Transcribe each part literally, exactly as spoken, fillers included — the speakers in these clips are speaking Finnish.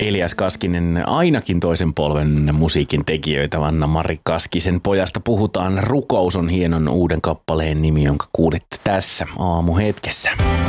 Elias Kaskinen, ainakin toisen polven musiikin tekijöitä, Anna-Mari Kaskisen pojasta puhutaan. Rukous on hienon uuden kappaleen nimi, jonka kuulitte tässä aamuhetkessä.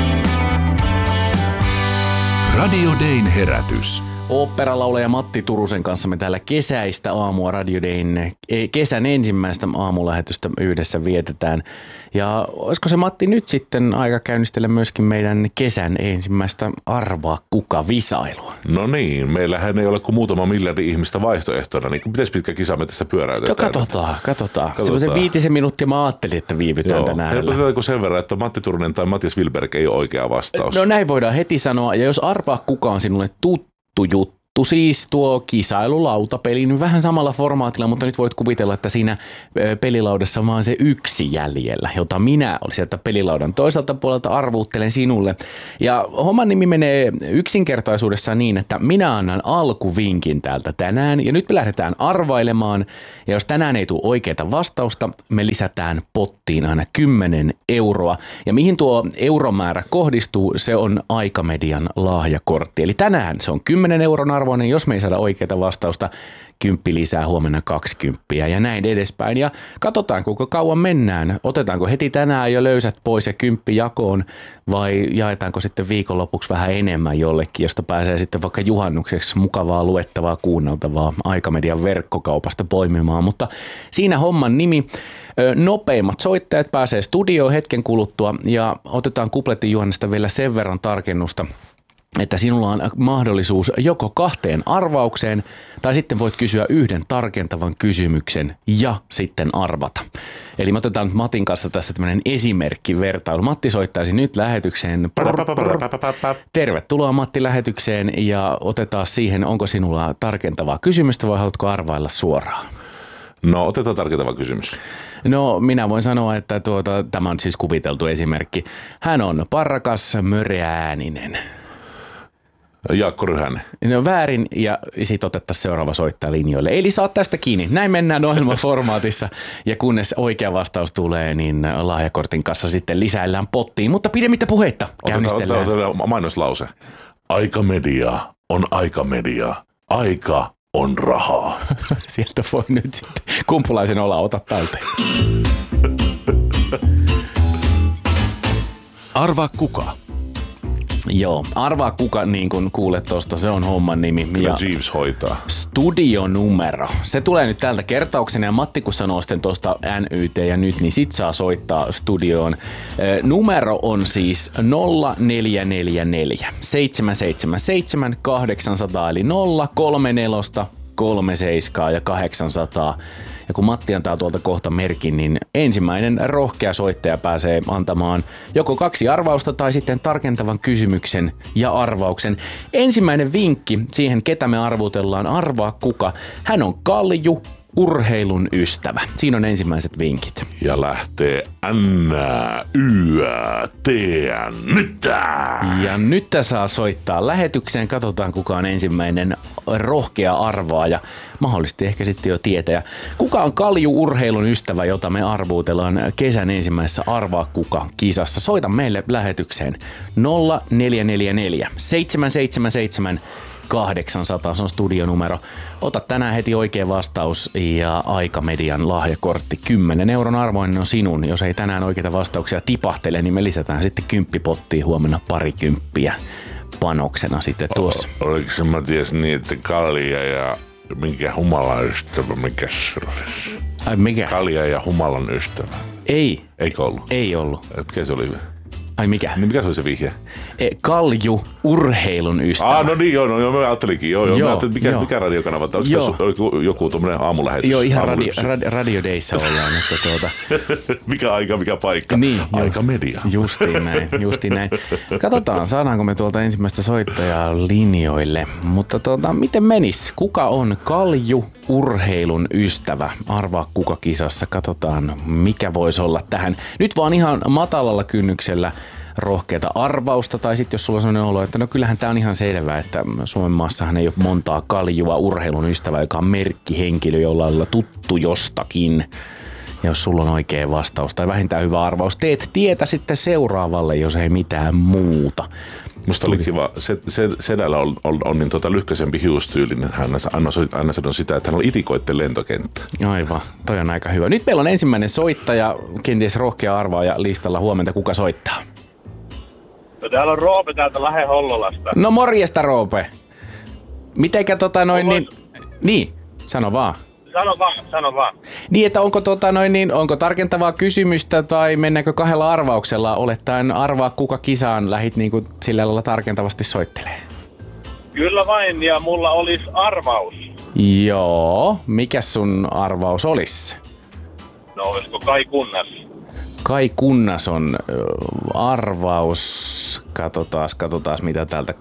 Radio Dayn herätys. Oopperalaulaja Matti Turusen kanssa me täällä kesäistä aamua Radio Dayn kesän ensimmäistä aamulähetystä yhdessä vietetään. Ja olisiko se Matti nyt sitten aika käynnistellä myöskin meidän kesän ensimmäistä Arvaa kuka -visailua? No niin, meillähän ei ole kuin muutama miljardi ihmistä vaihtoehtona, niin miten pitkä kisa me tässä pyöräytetään? No katsotaan, katsotaan. katsotaan. Semmoisen viitisen minuuttia mä ajattelin, että viivytään Joo. tänään. Helpotetäänkö sen verran, että Matti Turunen tai Matias Wilberg ei ole oikea vastaus? No näin voidaan heti sanoa, ja jos Arvaa kuka on sinulle tuttu juttu, siis tuo kisailulautapeli, niin vähän samalla formaatilla, mutta nyt voit kuvitella, että siinä pelilaudassa on vaan se yksi jäljellä, jota minä olisin sieltä pelilaudan toiselta puolelta arvuuttelen sinulle. Ja homman nimi menee yksinkertaisuudessa niin, että minä annan alkuvinkin täältä tänään, ja nyt me lähdetään arvailemaan, ja jos tänään ei tule oikeaa vastausta, me lisätään pottiin aina kymmenen euroa. Ja mihin tuo euromäärä kohdistuu, se on Aikamedian lahjakortti. Eli tänään se on kymmenen euron arvoinen, jos me ei saada oikeaa vastausta, kymppi lisää, huomenna kaksikymppiä ja näin edespäin. Ja katsotaan, kuinka kauan mennään. Otetaanko heti tänään jo löysät pois ja kymppi jakoon vai jaetaanko sitten viikonlopuksi vähän enemmän jollekin, josta pääsee sitten vaikka juhannukseksi mukavaa luettavaa, kuunneltavaa Aikamedian verkkokaupasta poimimaan. Mutta siinä homman nimi. Nopeimmat soittajat pääsee studioon hetken kuluttua ja otetaan kupletin Juhannesta vielä sen verran tarkennusta, että sinulla on mahdollisuus joko kahteen arvaukseen tai sitten voit kysyä yhden tarkentavan kysymyksen ja sitten arvata. Eli me otetaan Matin kanssa tässä tämmöinen esimerkkivertailu. Matti soittaisi nyt lähetykseen. Tervetuloa Matti lähetykseen ja otetaan siihen, onko sinulla tarkentavaa kysymystä vai haluatko arvailla suoraan? No otetaan tarkentava kysymys. No minä voin sanoa, että tuota, tämä on siis kuviteltu esimerkki. Hän on parrakas, möreääninen. Jaakko Ryhänen. No väärin ja sitten otettaisiin seuraava soittaja linjoille. Eli saat tästä kiinni. Näin mennään ohjelmaformaatissa ja kunnes oikea vastaus tulee, niin lahjakortin kanssa sitten lisäillään pottiin. Mutta pidemmittä puheitta käynnistellään. Otetaan, otetaan mainoslause. Aikamedia on Aikamedia. Aika on rahaa. Sieltä voi nyt sitten kumpulaisen olla, ota talteen. Arvaa kuka. Joo, arvaa kuka, niin kuin kuulet tuosta, se on homman nimi. Kyllä ja Jeeves hoitaa. Studionumero. Se tulee nyt täältä kertauksena ja Matti kun sanoo sitten tuosta N Y T ja nyt, niin sit saa soittaa studioon. E, numero on siis nolla neljä neljä neljä seitsemän seitsemän seitsemän kahdeksan nolla nolla eli nolla kolme neljä kolme seitsemän ja kahdeksansataa. Ja kun Matti antaa tuolta kohta merkin, niin ensimmäinen rohkea soittaja pääsee antamaan joko kaksi arvausta tai sitten tarkentavan kysymyksen ja arvauksen. Ensimmäinen vinkki siihen, ketä me arvutellaan, arvaa kuka. Hän on Kalju, urheilun ystävä. Siinä on ensimmäiset vinkit. Ja lähtee N, Y, T, nyt! Ja nyt saa soittaa lähetykseen. Katsotaan kuka on ensimmäinen rohkea arvaaja. Mahdollisesti ehkä sitten jo tietäjä. Kuka on Kalju urheilun ystävä, jota me arvuutellaan kesän ensimmäisessä Arvaa kuka -kisassa? Soita meille lähetykseen nolla neljä neljä neljä seitsemän seitsemän seitsemän kahdeksansataa, se on studionumero. Ota tänään heti oikea vastaus ja Aikamedian lahjakortti. kymmenen euron arvoinen on sinun. Jos ei tänään oikeita vastauksia tipahtele, niin me lisätään sitten kymppipottiin huomenna parikymppiä panoksena sitten tuossa. O, oliko se Matias niin, että Kalja ja mikä humalan ystävä, mikä se olisi? Ai mikä? Kalja ja humalan ystävä. Ei. Eikö ollut? Ei ollut. Mikä se oli? Ai mikä? Niin mikä se oli se vihje? E, Kalju, urheilun ystävä. Ah, no niin, joo, no, joo, mä ajattelinkin. Joo, joo, Joo, mä ajattelin, mikä, joo. mikä radiokanava? Onko Joo. tässä joku, joku tuommoinen aamulähetys? Joo, ihan radio, Aamulypsy? radio, Radio Dayssä ollaan. Että tuota, mikä aika, mikä paikka? Niin, Aikamedia. Justiin näin, justiin näin. Katsotaan, saadaanko me tuolta ensimmäistä soittajaa linjoille. Mutta tuota, miten menis? Kuka on Kalju, urheilun ystävä? Arvaa kuka -kisassa. Katsotaan, mikä voisi olla tähän. Nyt vaan ihan matalalla kynnyksellä rohkeata arvausta, tai sitten jos sulla on sellainen olo, että no kyllähän tämä on ihan selvää, että Suomen maassahan ei ole montaa Kaljua urheilun ystävää, joka on merkkihenkilö, jolla on tuttu jostakin. Ja jos sulla on oikea vastaus tai vähintään hyvä arvaus, teet tietä sitten seuraavalle, jos ei mitään muuta. Musta oli kiva, se, se, Sedällä on, on, on niin tota lyhkäisempi hiustyylinen. Hän aina, aina sanoo sitä, että hän on itikoitten lentokenttä. Aivan, toi on aika hyvä. Nyt meillä on ensimmäinen soittaja, kenties rohkea arvaaja listalla. Huomenta, kuka soittaa? No täällä on Roope täältä Lähe-Hollolasta. No morjesta, Roope. Mitenkä tota noin niin... Niin, sano vaan. Sano vaan, sano vaan. Niin, että onko, tota noin niin, onko tarkentavaa kysymystä tai mennäänkö kahdella arvauksella? Olettaen arvaa kuka kisaan lähit niin kuin sillä lailla tarkentavasti soittelee. Kyllä vain, ja mulla olisi arvaus. Joo, mikä sun arvaus olisi? No olisiko Kai Kunnas? Kai Kunnas on arvaus. Katsotaas, katsotaas mitä täältä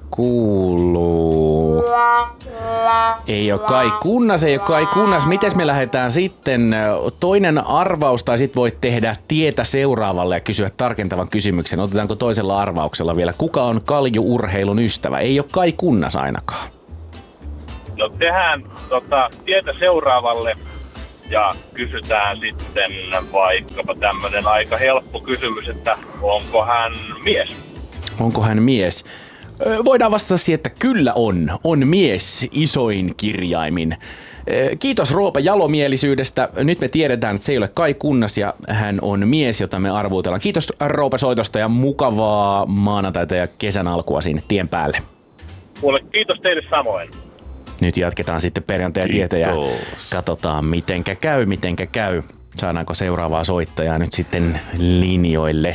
kuuluu. Ei oo Kai Kunnas, ei oo Kai Kunnas. Mites me lähdetään sitten? Toinen arvaus, tai sit voit tehdä tietä seuraavalle ja kysyä tarkentavan kysymyksen. Otetaanko toisella arvauksella vielä? Kuka on kalju-urheilun ystävä? Ei oo Kai Kunnas ainakaan. No tehdään tota, tietä seuraavalle. Ja kysytään sitten vaikkapa tämmönen aika helppo kysymys, että onko hän mies? Onko hän mies? Voidaan vastata siihen, että kyllä on. On mies isoin kirjaimin. Kiitos Roope jalomielisyydestä. Nyt me tiedetään, että se ei ole Kai Kunnas ja hän on mies, jota me arvuutellaan. Kiitos Roope soitosta ja mukavaa maanantaita ja kesän alkua sinne tien päälle. Kuule, kiitos teille samoin. Nyt jatketaan sitten perjantai tietä ja katsotaan mitenkä käy, mitenkä käy. Saadaanko seuraavaa soittajaa nyt sitten linjoille.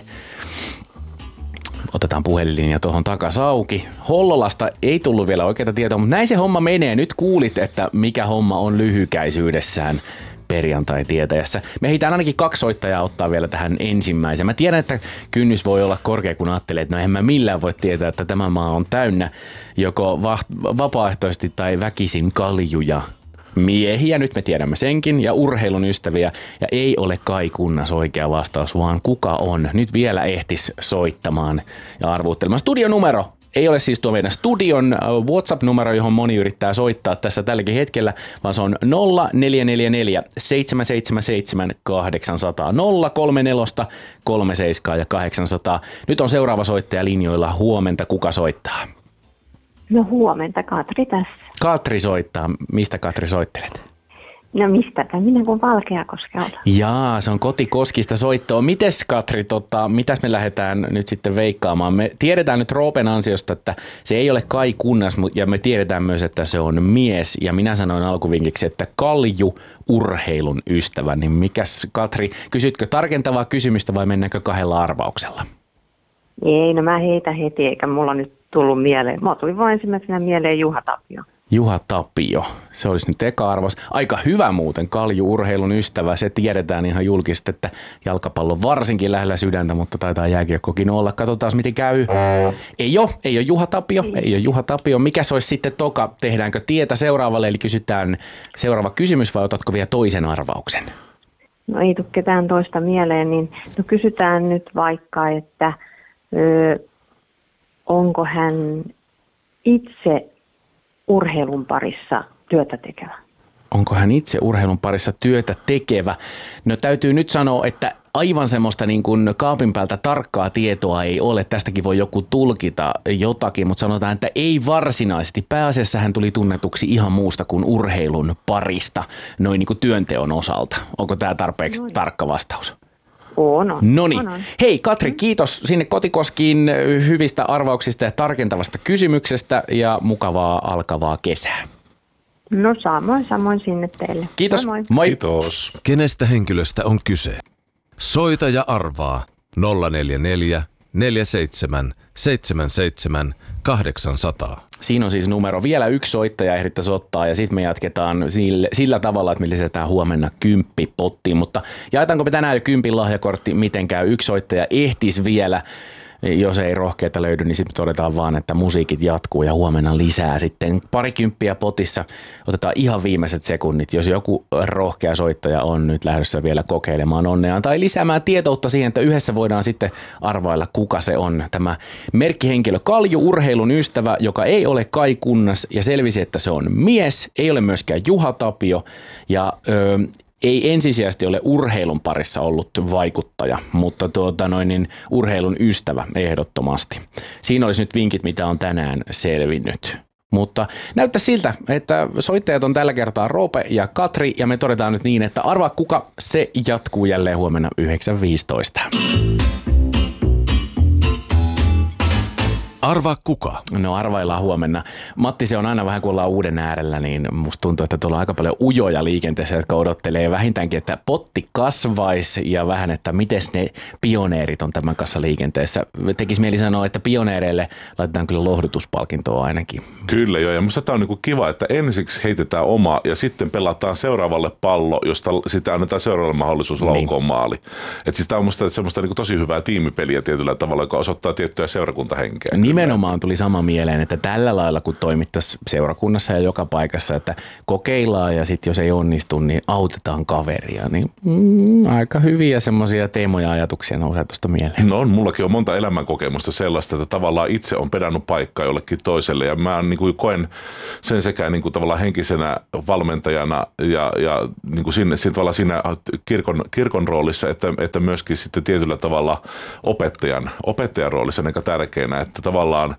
Otetaan puhelinlinja tuohon takas auki. Hollolasta ei tullut vielä oikeita tietoa, mutta näin se homma menee. Nyt kuulit, että mikä homma on lyhykäisyydessään perjantai-tietäjässä. Me heitään ainakin kaksi soittajaa ottaa vielä tähän ensimmäiseen. Mä tiedän, että kynnys voi olla korkea, kun ajattelee, että no en mä millään voi tietää, että tämä maa on täynnä joko va- vapaaehtoisesti tai väkisin kaljuja miehiä, nyt me tiedämme senkin, ja urheilun ystäviä, ja ei ole Kai Kunnas oikea vastaus, vaan kuka on. Nyt vielä ehtis soittamaan ja arvuuttelemaan. Studionumero ei ole siis tuo meidän studion WhatsApp-numero, johon moni yrittää soittaa tässä tälläkin hetkellä, vaan se on nolla neljä neljä neljä seitsemän seitsemän seitsemän kahdeksan nolla nolla nolla kolme neljä kolme seitsemän ja kahdeksan nolla nolla. Nyt on seuraava soittaja linjoilla. Huomenta, kuka soittaa? No huomenta, Katri tässä. Katri soittaa. Mistä Katri soittelet? No mistäpä minä kuin Valkeakoskelta. Jaa, se on kotikoskista soittoa. Mites Katri, tota, mitäs me lähdetään nyt sitten veikkaamaan? Me tiedetään nyt Roopen ansiosta, että se ei ole Kai Kunnas, ja me tiedetään myös, että se on mies. Ja minä sanoin alkuvinkiksi, että kalju urheilun ystävä. Niin mikäs Katri, kysytkö tarkentavaa kysymystä vai mennäänkö kahdella arvauksella? Ei, no mä heitä heti, eikä mulla nyt tullut mieleen. Mulla tuli vain ensimmäisenä mieleen Juha Tapio. Juha Tapio, se olisi nyt eka arvaus. Aika hyvä muuten, kalju-urheilun ystävä. Se tiedetään ihan julkisesti, että jalkapallo on varsinkin lähellä sydäntä, mutta taitaa jääkiekkokin olla. Katsotaan, miten käy. Ei ole, ei ole Juha Tapio, ei ole Juha Tapio. Mikä se olisi sitten toka? Tehdäänkö tietä seuraavalle, eli kysytään seuraava kysymys vai otatko vielä toisen arvauksen? No ei tule ketään toista mieleen, niin no kysytään nyt vaikka, että ö, onko hän itse urheilun parissa työtä tekevä? Onko hän itse urheilun parissa työtä tekevä? No täytyy nyt sanoa, että aivan semmoista niin kuin kaapin päältä tarkkaa tietoa ei ole. Tästäkin voi joku tulkita jotakin, mutta sanotaan, että ei varsinaisesti. Pääasiassa hän tuli tunnetuksi ihan muusta kuin urheilun parista, noin niin kuin työnteon osalta. Onko tämä tarpeeksi Noin. tarkka vastaus? On, on. Noniin. Hei Katri, kiitos sinne Kotikoskiin hyvistä arvauksista ja tarkentavasta kysymyksestä ja mukavaa alkavaa kesää. No samoin, samoin sinne teille. Kiitos. Moi, moi. Moi. Kiitos. Kenestä henkilöstä on kyse? Soita ja arvaa nolla neljä neljä neljä seitsemän seitsemän seitsemän kahdeksan nolla nolla. Siinä on siis numero. Vielä yksi soittaja ehdittäisi ottaa ja sitten me jatketaan sillä, sillä tavalla, että me lisätään huomenna kymppi pottiin. Mutta jaetaanko me tänään jo kympin lahjakortti, miten käy? Yksi soittaja ehtisi vielä. Jos ei rohkeita löydy, niin sitten todetaan vaan, että musiikit jatkuu ja huomenna lisää sitten parikymppiä potissa. Otetaan ihan viimeiset sekunnit, jos joku rohkea soittaja on nyt lähdössä vielä kokeilemaan onneaan tai lisäämään tietoutta siihen, että yhdessä voidaan sitten arvailla, kuka se on. Tämä merkkihenkilö Kalju, urheilun ystävä, joka ei ole Kai Kunnas ja selvisi, että se on mies, ei ole myöskään Juha Tapio ja ö, ei ensisijaisesti ole urheilun parissa ollut vaikuttaja, mutta tuota noin, niin urheilun ystävä ehdottomasti. Siinä olisi nyt vinkit, mitä on tänään selvinnyt. Mutta näyttää siltä, että soittajat on tällä kertaa Roope ja Katri, ja me todetaan nyt niin, että arvaa kuka, se jatkuu jälleen huomenna yhdeksän viisitoista. Arvaa kuka? No arvaillaan huomenna. Matti, se on aina vähän kun ollaan uuden äärellä, niin musta tuntuu, että tuolla on aika paljon ujoja liikenteessä, jotka odottelee vähintäänkin, että potti kasvaisi ja vähän, että miten ne pioneerit on tämän kanssa liikenteessä. Tekisi mieli sanoa, että pioneereille laitetaan kyllä lohdutuspalkintoa ainakin. Kyllä joo, ja musta tämä on niinku kiva, että ensiksi heitetään oma ja sitten pelataan seuraavalle pallo, josta sitten annetaan seuraavalle mahdollisuus laukoon niin. maali. Et siis tämä on musta semmoista niinku tosi hyvää tiimipeliä tietyllä tavalla, joka osoittaa tiettyä seurakuntahenkeä. Nimenomaan tuli sama mieleen, että tällä lailla kun toimittaisiin seurakunnassa ja joka paikassa, että kokeillaan ja sitten jos ei onnistu, niin autetaan kaveria. Niin, mm, aika hyviä semmoisia teemoja ja ajatuksia nousee tuosta mieleen. No on, mullakin on monta elämänkokemusta sellaista, että tavallaan itse on pedannut paikkaa jollekin toiselle ja mä niin kuin koen sen sekä niin kuin tavallaan henkisenä valmentajana ja, ja niin kuin siinä, siinä, siinä kirkon, kirkon roolissa, että, että myöskin sitten tietyllä tavalla opettajan, opettajan roolissa aika tärkeänä, että tavallaan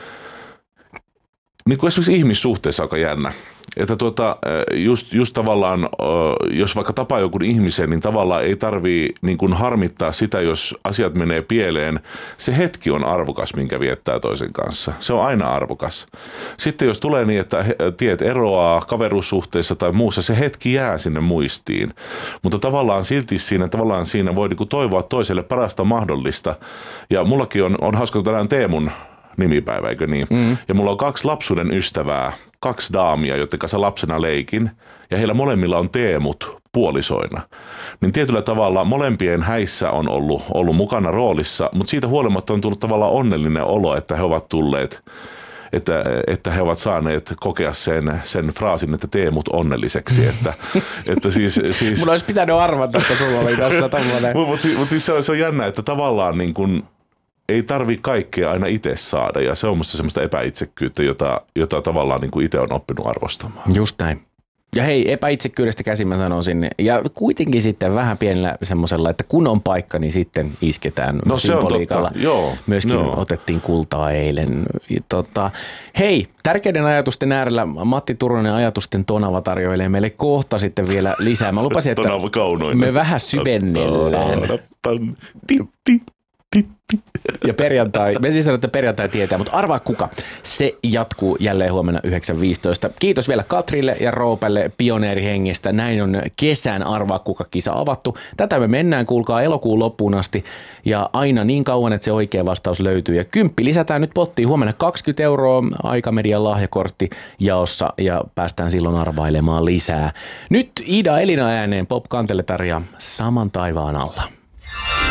niin kuin esimerkiksi ihmissuhteessa aika jännä. Että tuota, just, just tavallaan, jos vaikka tapaa jonkun ihmisen, niin tavallaan ei tarvii niin kuin harmittaa sitä, jos asiat menee pieleen. Se hetki on arvokas, minkä viettää toisen kanssa. Se on aina arvokas. Sitten jos tulee niin, että tiet eroaa kaveruussuhteessa tai muussa, se hetki jää sinne muistiin. Mutta tavallaan silti siinä, tavallaan siinä voi niin kuin toivoa toiselle parasta mahdollista. Ja mullakin on, on hauska tänään Teemun nimipäivä, eikö niin? Mm. Ja mulla on kaksi lapsuuden ystävää, kaksi daamia, joiden kanssa lapsena leikin, ja heillä molemmilla on Teemut puolisoina. Niin tietyllä tavalla molempien häissä on ollut, ollut mukana roolissa, mutta siitä huolimatta on tullut tavallaan onnellinen olo, että he ovat tulleet, että, että he ovat saaneet kokea sen, sen fraasin, että Teemut onnelliseksi. Että, että siis, siis, Mun olisi pitänyt arvata, että sulla oli tässä tommoinen. Mutta mut siis se on, se on jännä, että tavallaan niin kuin ei tarvitse kaikkea aina itse saada, ja se on musta semmoista epäitsekkyyttä, jota, jota tavallaan niin kuin itse on oppinut arvostamaan. Just näin. Ja hei, epäitsekkyydestä käsin mä sanoisin, ja kuitenkin sitten vähän pienellä semmoisella, että kun on paikka, niin sitten isketään no, symboliikalla. Se on totta. Joo, myöskin joo. Otettiin kultaa eilen. Tota, hei, tärkeiden ajatusten äärellä Matti Turunen ajatusten tonava tarjoilee meille kohta sitten vielä lisää. Mä lupasin, että me vähän syvennellään. Ja perjantai, me siis sanoin, että perjantai tietää, mutta arvaa kuka. Se jatkuu jälleen huomenna yhdeksän viisitoista. Kiitos vielä Katrille ja Roopelle pioneerihengestä. Näin on kesän arvaa kuka -kisa avattu. Tätä me mennään, kuulkaa, elokuun loppuun asti. Ja aina niin kauan, että se oikea vastaus löytyy. Ja kymppi lisätään nyt pottiin. Huomenna kaksikymmentä euroa Aikamedian lahjakortti jaossa ja päästään silloin arvailemaan lisää. Nyt Ida Elina ääneen Pop Kantele tarjoaa Saman taivaan alla.